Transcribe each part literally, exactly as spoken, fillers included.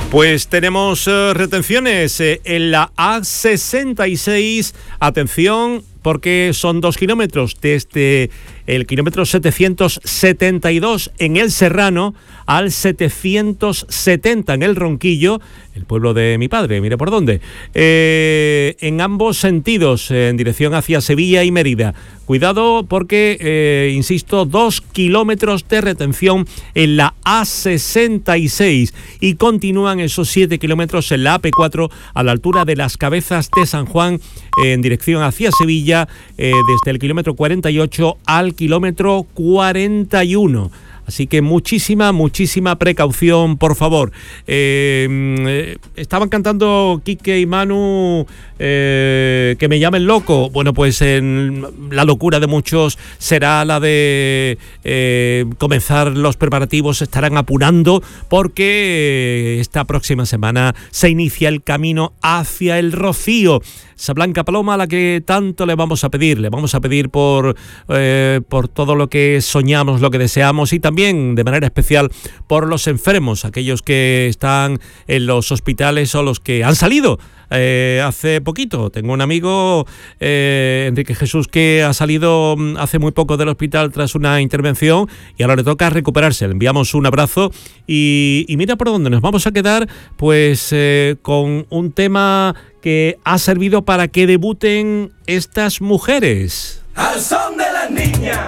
Pues tenemos uh, retenciones eh, en la A sesenta y seis. Atención, porque son dos kilómetros desde el kilómetro setecientos setenta y dos en El Serrano al setecientos setenta en El Ronquillo, el pueblo de mi padre, mire por dónde, eh, en ambos sentidos, en dirección hacia Sevilla y Mérida. Cuidado porque, eh, insisto, dos kilómetros de retención en la A sesenta y seis y continúan esos siete kilómetros en la A P cuatro a la altura de Las Cabezas de San Juan, eh, en dirección hacia Sevilla, eh, desde el kilómetro cuarenta y ocho al kilómetro cuarenta y uno. Así que muchísima, muchísima precaución, por favor. Eh, eh, estaban cantando Quique y Manu, eh, que me llamen loco. Bueno, pues en la locura de muchos será la de eh, comenzar los preparativos, estarán apurando porque eh, esta próxima semana se inicia el camino hacia el Rocío. Esa blanca paloma a la que tanto le vamos a pedir, le vamos a pedir por, eh, por todo lo que soñamos, lo que deseamos y también de manera especial por los enfermos, aquellos que están en los hospitales o los que han salido eh, hace poquito. Tengo un amigo, eh, Enrique Jesús, que ha salido hace muy poco del hospital tras una intervención y ahora le toca recuperarse. Le enviamos un abrazo y, y mira por dónde nos vamos a quedar, pues eh, con un tema que ha servido para que debuten estas mujeres. Al son de las niñas.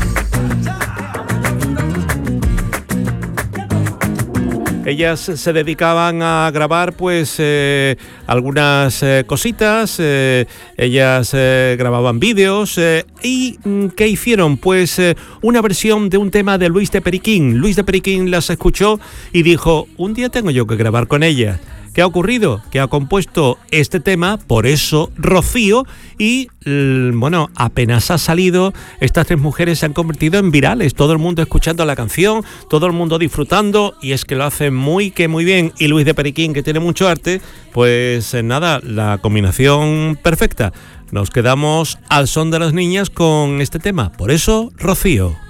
Ellas se dedicaban a grabar pues eh, algunas eh, cositas, eh, ellas eh, grababan vídeos eh, y ¿qué hicieron? Pues eh, una versión de un tema de Luis de Periquín. Luis de Periquín las escuchó y dijo, un día tengo yo que grabar con ellas. ¿Qué ha ocurrido? Que ha compuesto este tema, por eso Rocío, y bueno, apenas ha salido, estas tres mujeres se han convertido en virales, todo el mundo escuchando la canción, todo el mundo disfrutando, y es que lo hacen muy que muy bien, y Luis de Periquín, que tiene mucho arte, pues nada, la combinación perfecta. Nos quedamos al son de las niñas con este tema, por eso Rocío.